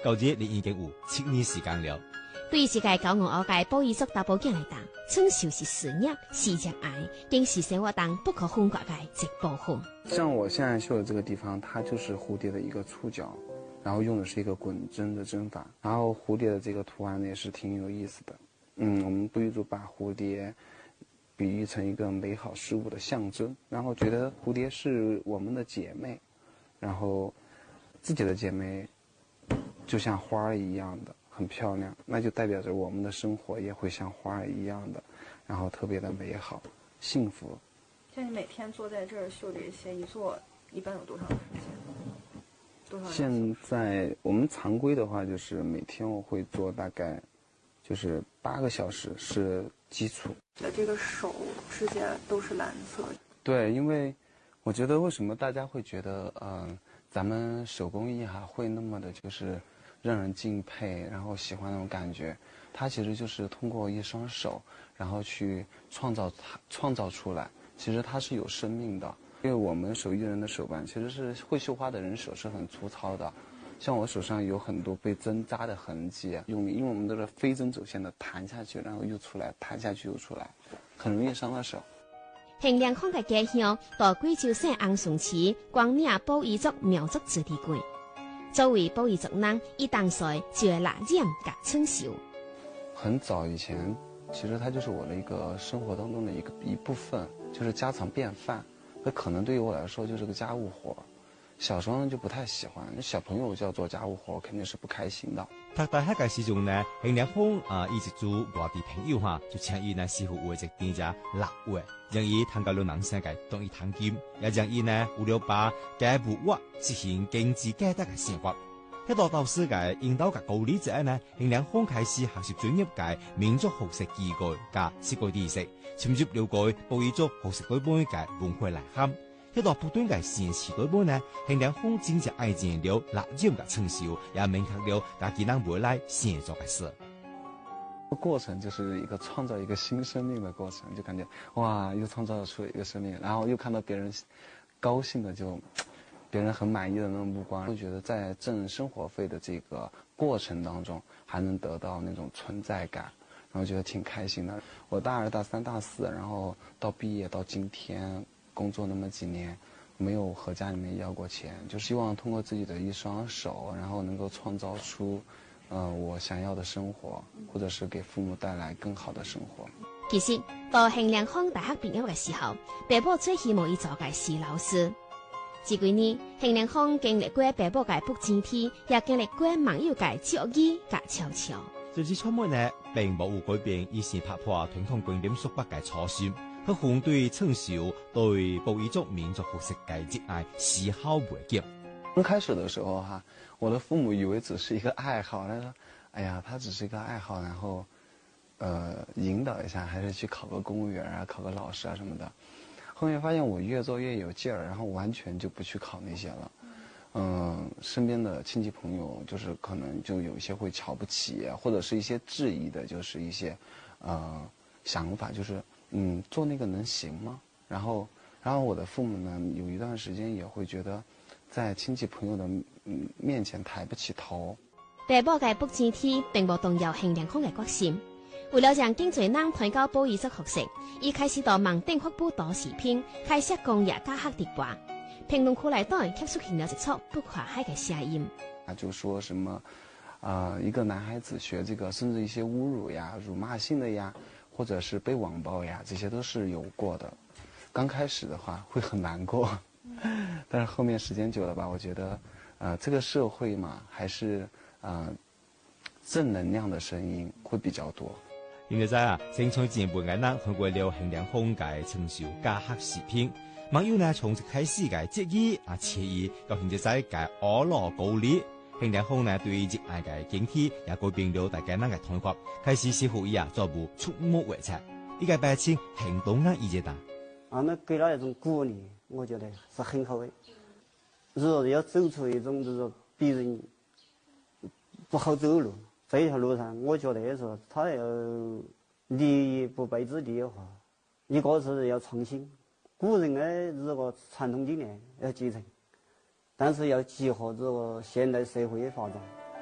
到日你已經有7年時間了。 對於世界教我嘅保育族大保健來講，刺繡是事業，是熱愛，更是生活當不可分割嘅一部分。 像我現在繡的這個地方，它就是蝴蝶的一個觸角，然後用的是一個滾針的針法，然後蝴蝶的這個圖案呢也是挺有意思的。我們保育族把蝴蝶比喻成一個美好事物的象徵，然後覺得蝴蝶是我們的姐妹，然後自己的姐妹就像花兒一樣的。很漂亮，那就代表着我們的生活也會像花兒一樣的，然後特別的美好、幸福。 像你每天坐在這兒繡這些，一坐一般有多長時間？多少？ 現在我們常規的話，就是每天我會做大概就是8個小時是基礎。 這個手指甲都是藍色的。 對，因為我覺得為什麼大家會覺得咱們手工藝會那麼的就是讓人敬佩，然後喜歡那種感覺，它其實就是通過一雙手，然後去創造出來。其實它是有生命的，因為我們手藝人的手板其實是會繡花的人手是很粗糙的，像我手上有很多被針扎的痕跡，因為我們都是飛針走線的彈下去，然後又出來，彈下去又出來，很容易傷到手。 衡陽鄉嘅家鄉到貴州省昂順市廣嶺保育族苗族自治區。作為保育族人，一當水就會蠟染加刺繡。 很早以前，其實它就是我的一個生活當中的一部分，就是家常便飯。那可能對於我來說就是個家務活。小時候就不太喜歡，小朋友叫做家務活，肯定是不開心的。 讀大學嘅時陣呢，衡陽鄉一直做外地朋友就請伊呢師傅畫一點只蠟畫，讓伊探究了人生嘅當伊探金，也讓伊呢有了把家務畫實行經濟價值嘅生活。喺度導師嘅引導嘅鼓勵之下呢，衡陽鄉開始學習專業嘅民族學習技藝加設計知識，深入了解保育族學習對本嘅文化內涵。喺度不斷嘅實踐對本呢，衡陽鄉真正愛見了蠟染嘅刺繡，也明確了家己人未來想做嘅事。 過程就是一個創造一個新生命的過程，就感覺哇，又創造出了一個生命，然後又看到別人高興的就別人很滿意的那種目光，就覺得在掙生活費的這個過程當中，還能得到那種存在感，然後覺得挺開心的。我大2、大3、大4，然後到畢業到今天，工作那麼幾年，沒有和家裡面要過錢，就希望通過自己的一雙手，然後能夠創造出我想要的生活，或者是給父母帶來更好的生活。 其實到衡陽鄉大學畢業嘅時候，爸爸最希望伊做嘅是老師。這幾年，衡陽鄉經歷過爸爸嘅不爭氣，也經歷過網友嘅作揖加悄悄。 這次出門呢，並冇改變以前拍破傳統觀念束縛嘅初心。佢紅對刺繡對保育族民族學習嘅熱愛絲毫未減。 剛開始的時候我的父母以為只是一個愛好，他說：“哎呀，他只是一個愛好，然後引導一下，還是去考個公務員啊，考個老師啊什麼的。”後面發現我越做越有勁兒，然後完全就不去考那些了。身邊的親戚朋友就是可能就有一些會瞧不起，或者是一些質疑的，就是一些想法，就是做那個能行嗎？然後我的父母呢，有一段時間也會覺得在親戚朋友的面前抬不起頭。 爸爸嘅不爭氣並冇動搖衡陽鄉嘅決心，為了讓更多人推廣保育族學習，伊開始到網頂發布短視頻，開設公益教學直播。評論區內當然貼出現了一撮不可愛嘅聲音。 就說什麼一個男孩子學這個，甚至一些侮辱呀、辱罵性的呀，或者是被網暴呀，這些都是有過的。剛開始的話會很難過，但是後面時間久了吧，我覺得這個社會嘛，還是正能量的聲音會比較多。 現在生產前半日呢，看過了衡陽鄉嘅刺繡教學視頻，網友呢從一開始嘅質疑謝意，到現在嘅阿羅鼓勵，衡陽鄉呢對熱愛嘅警惕也改變了大家人嘅睇法，開始似乎做部觸目為才，一個百姓行動意義大。 那給了一種鼓勵，我覺得是很好的。如果要走出一種就是別人不好走路，這一條路上，我覺得說他要立於不敗之地的話，一個是要創新，古人的這個傳統經驗要繼承，但是要結合這個現代社會的發展。